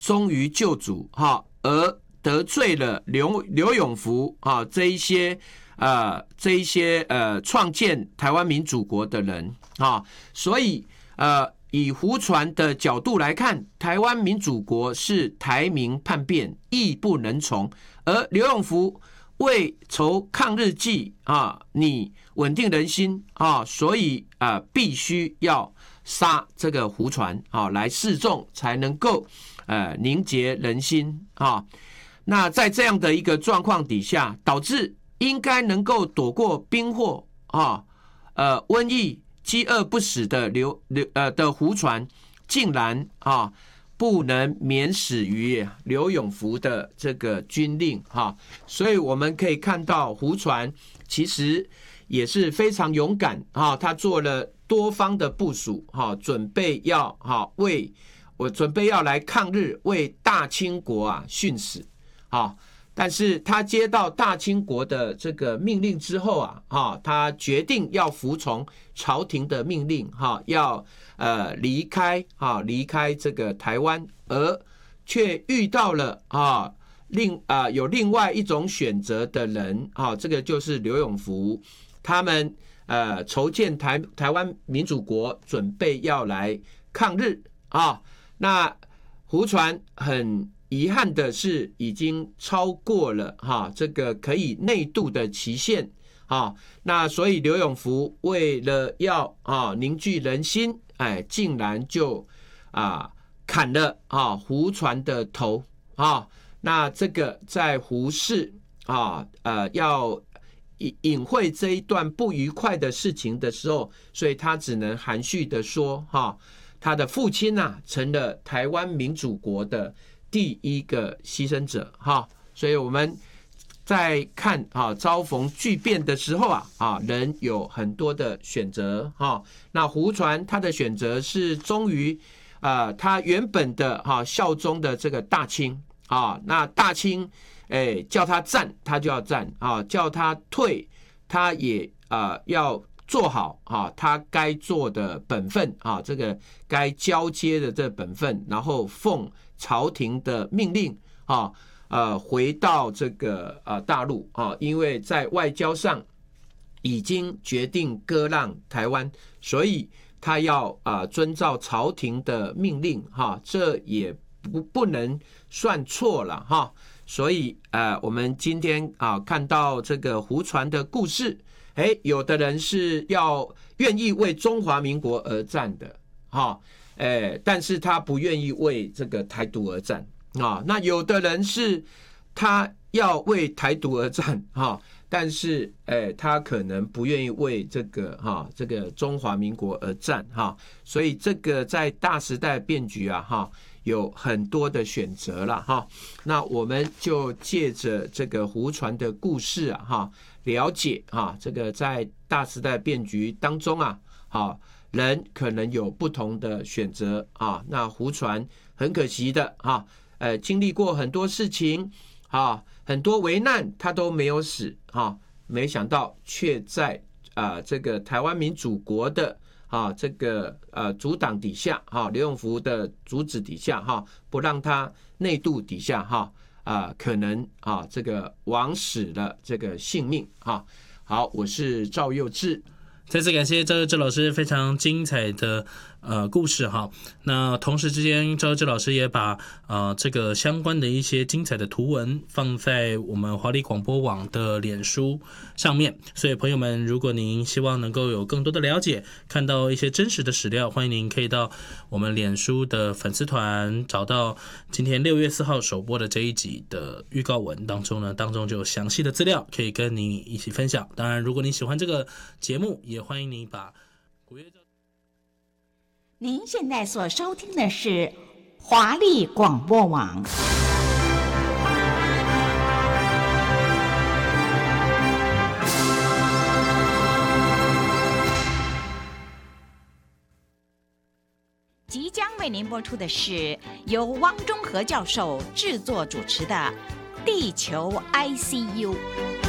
忠于救主而得罪了刘永福这一些创建台湾民主国的人所以以胡传的角度来看，台湾民主国是台民叛变，义不能从，而刘永福为筹抗日计你稳定人心所以必须要杀这个胡传来示众，才能够凝结人心那在这样的一个状况底下，导致应该能够躲过兵祸瘟疫、饥饿不死的胡传，竟然不能免死于刘永福的这个军令所以我们可以看到胡传其实也是非常勇敢他做了多方的部署准备要来抗日，为大清国殉死但是他接到大清国的这个命令之后他决定要服从朝廷的命令要离开这个台湾，而却遇到了有另外一种选择的人这个就是刘永福，他们筹建台湾民主国，准备要来抗日那胡传很遗憾的是，已经超过了这个可以内渡的期限那所以刘永福为了要凝聚人心，竟然就砍了胡传的头那这个在胡适要隐晦这一段不愉快的事情的时候，所以他只能含蓄的说他的父亲成了台湾民主国的第一个牺牲者所以我们在看遭逢巨变的时候人有很多的选择那胡传他的选择是忠于他原本的效忠的这个大清那大清叫他战他就要战叫他退他也要做好他该做的本分这个该交接的这本分，然后奉朝廷的命令回到这个大陆因为在外交上已经决定割让台湾，所以他要遵照朝廷的命令这也不能算错了所以我们今天看到这个胡传的故事，有的人是愿意为中华民国而战的但是他不愿意为这个台独而战那有的人是他要为台独而战但是他可能不愿意为这个中华民国而战所以这个在大时代变局有很多的选择了那我们就借着这个胡传的故事了解这个在大时代变局当中人可能有不同的选择那胡传很可惜的经历过很多事情很多危难他都没有死没想到却在这个台湾民主国的这个阻挡底下刘永福的阻止底下不让他内渡底下可能这个枉死了这个性命好，我是赵佑志。 再次感谢赵佑志老师非常精彩的故事那同时之间，赵佑志老师也把这个相关的一些精彩的图文放在我们华丽广播网的脸书上面，所以朋友们，如果您希望能够有更多的了解，看到一些真实的史料，欢迎您可以到我们脸书的粉丝团找到今天6月4号首播的这一集的预告文当中就有详细的资料可以跟您一起分享。当然如果你喜欢这个节目，也欢迎您把古月您现在所收听的是华丽广播网。即将为您播出的是由汪中和教授制作主持的《地球 ICU》。